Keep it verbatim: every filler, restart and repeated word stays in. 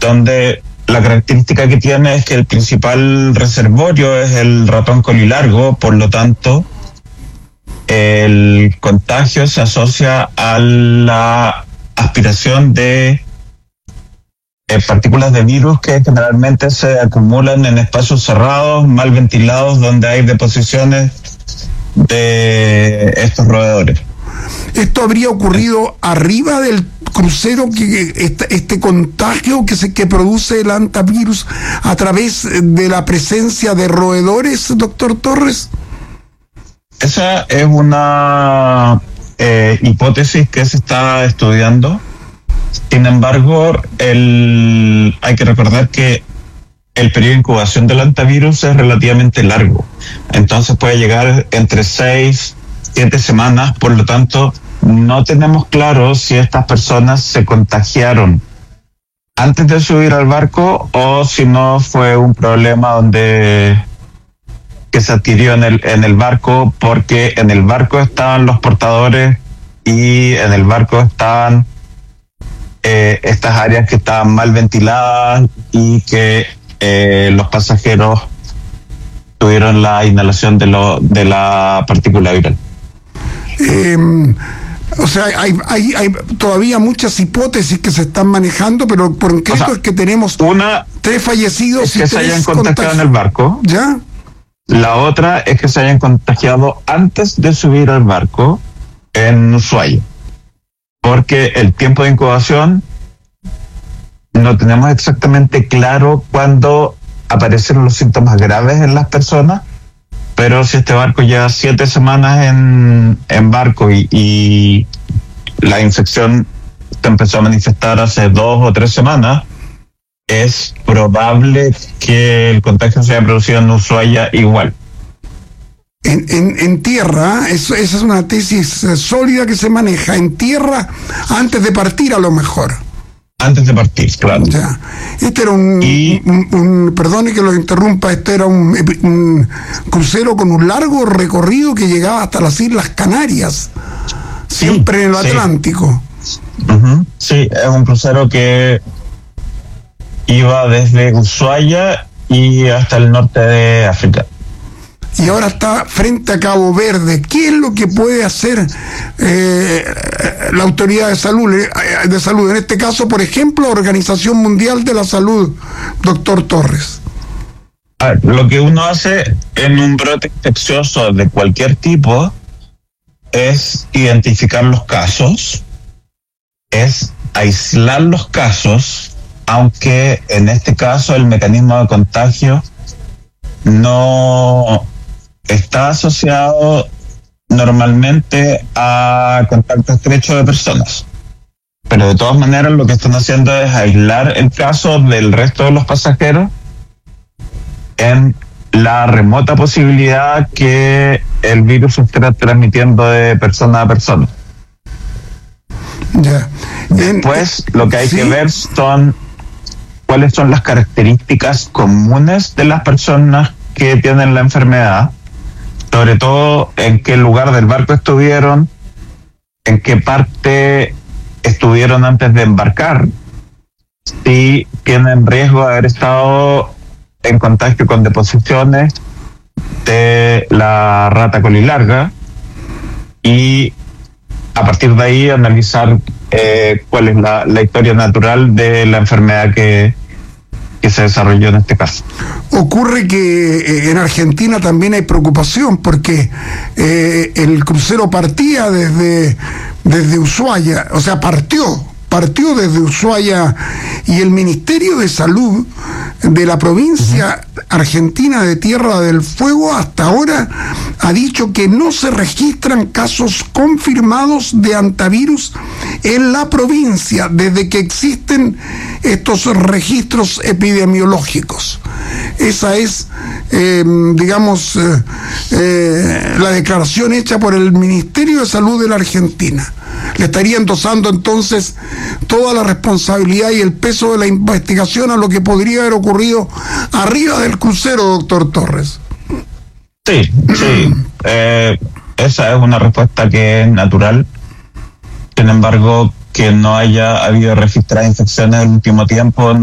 donde la característica que tiene es que el principal reservorio es el ratón colilargo, por lo tanto, el contagio se asocia a la aspiración de eh, partículas de virus que generalmente se acumulan en espacios cerrados, mal ventilados, donde hay deposiciones de estos roedores. ¿Esto habría ocurrido arriba del crucero, que este, este contagio que se que produce el hantavirus a través de la presencia de roedores, doctor Torres? Esa es una eh, hipótesis que se está estudiando. Sin embargo, el, hay que recordar que el periodo de incubación del hantavirus es relativamente largo. Entonces puede llegar entre seis, siete semanas. Por lo tanto, no tenemos claro si estas personas se contagiaron antes de subir al barco o si no fue un problema donde que se adquirió en el en el barco, porque en el barco estaban los portadores y en el barco estaban eh, estas áreas que estaban mal ventiladas y que eh, los pasajeros tuvieron la inhalación de lo de la partícula viral. Eh, o sea, hay, hay, hay todavía muchas hipótesis que se están manejando, pero por concreto, o sea, es que tenemos una tres fallecidos es que y se tres hayan contagiado en el barco. ¿Ya? La otra es que se hayan contagiado antes de subir al barco en Ushuaia, porque el tiempo de incubación no tenemos exactamente claro cuándo aparecen los síntomas graves en las personas, pero si este barco lleva siete semanas en, en barco y, y la infección se empezó a manifestar hace dos o tres semanas, es probable que el contagio se haya producido en Ushuaia igual. En, en, en tierra, eso, esa es una tesis eh, sólida que se maneja. En tierra, antes de partir a lo mejor. Antes de partir, claro. Ya. Este era un, y, un, un, perdone que lo interrumpa, este era un, un crucero con un largo recorrido que llegaba hasta las Islas Canarias, siempre sí, en el sí. Atlántico. Uh-huh. Sí, es un crucero que iba desde Ushuaia y hasta el norte de África. Y ahora está frente a Cabo Verde. ¿Qué es lo que puede hacer eh, la autoridad de salud, de salud? En este caso, por ejemplo, Organización Mundial de la Salud, doctor Torres. A ver, lo que uno hace en un brote infeccioso de cualquier tipo es identificar los casos, es aislar los casos, aunque en este caso el mecanismo de contagio no está asociado normalmente a contacto estrecho de personas. Pero de todas maneras lo que están haciendo es aislar el caso del resto de los pasajeros en la remota posibilidad que el virus se esté transmitiendo de persona a persona. Ya. Después lo que hay ¿sí? que ver son cuáles son las características comunes de las personas que tienen la enfermedad, sobre todo en qué lugar del barco estuvieron, en qué parte estuvieron antes de embarcar, si tienen riesgo de haber estado en contacto con deposiciones de la rata colilarga, y a partir de ahí analizar eh, cuál es la, la historia natural de la enfermedad que que se desarrolló en este caso. Ocurre que eh, en Argentina también hay preocupación porque eh, el crucero partía desde, desde Ushuaia, o sea, partió, partió desde Ushuaia, y el Ministerio de Salud de la provincia uh-huh. argentina de Tierra del Fuego hasta ahora ha dicho que no se registran casos confirmados de hantavirus en la provincia desde que existen estos registros epidemiológicos. Esa es, eh, digamos, eh, eh, la declaración hecha por el Ministerio de Salud de la Argentina. Le estaría endosando entonces toda la responsabilidad y el peso de la investigación a lo que podría haber ocurrido arriba del crucero, doctor Torres. Sí, sí. Eh, esa es una respuesta que es natural. Sin embargo, que no haya habido registradas infecciones en el último tiempo